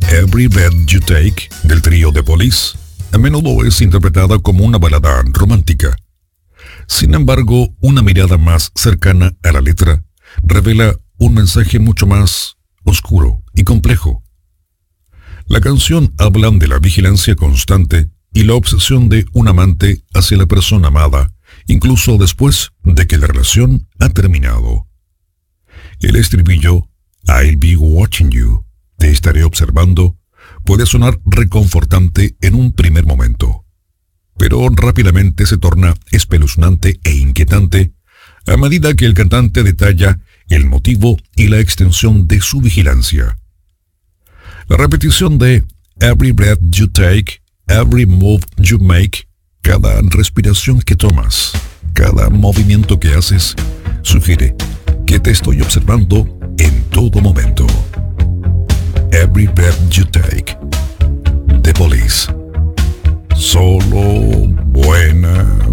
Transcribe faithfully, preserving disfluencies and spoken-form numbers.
Every Breath You Take del trío The Police a menudo es interpretada como una balada romántica. Sin embargo, una mirada más cercana a la letra revela un mensaje mucho más oscuro y complejo. La canción habla de la vigilancia constante y la obsesión de un amante hacia la persona amada, incluso después de que la relación ha terminado. El estribillo "I'll be watching you", te estaré observando, puede sonar reconfortante en un primer momento, pero rápidamente se torna espeluznante e inquietante a medida que el cantante detalla el motivo y la extensión de su vigilancia. La repetición de "Every breath you take, every move you make", cada respiración que tomas, cada movimiento que haces, sugiere que te estoy observando en todo momento. Every breath you take. The Police. Solo buena